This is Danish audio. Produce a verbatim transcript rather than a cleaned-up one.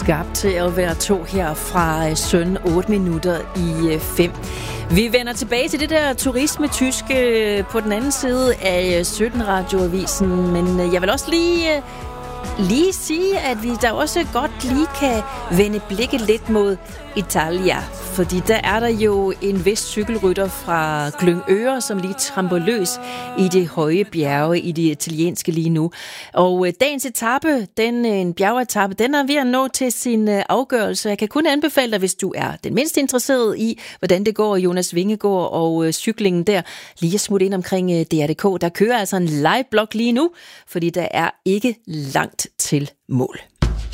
Skabt til at være to her fra sytten otte minutter i fem. Vi vender tilbage til det der turisme-tyske på den anden side af sytten radioavisen, men jeg vil også lige, lige sige, at vi der også godt lige kan vende blikket lidt mod Italia, fordi der er der jo en vis cykelrytter fra Glyngøre, som lige tramper løs i de høje bjerge i det italienske lige nu. Og dagens etape, den en bjergetappe, den er ved at nå til sin afgørelse. Jeg kan kun anbefale dig, hvis du er den mindst interesseret i, hvordan det går Jonas Vingegaard og cyklingen der, lige at smutte ind omkring D R punktum D K. Der kører altså en live blog lige nu, fordi der er ikke langt til mål.